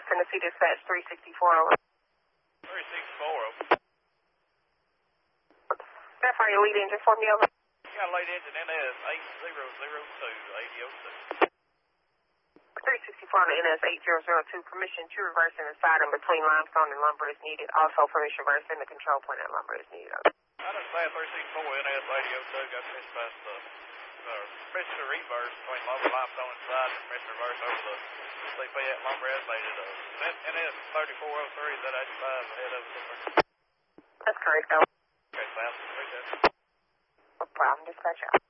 Tennessee Dispatch 364. 364. Verify your lead engine for me, over. Got a lead engine NS 8002, 8002. 364 on the NS 8002. Permission to reverse in the side and between limestone and lumber is needed. Also, permission to reverse in the control point and lumber is needed. I understand 364 NS 8002 got dispatched permission to reverse between lumber, limestone, and side, and permission to reverse over the CP at lumber as needed. NS 3403, is that 85 ahead of us? That's correct, though. Okay, sounds good. No problem. Dispatch out.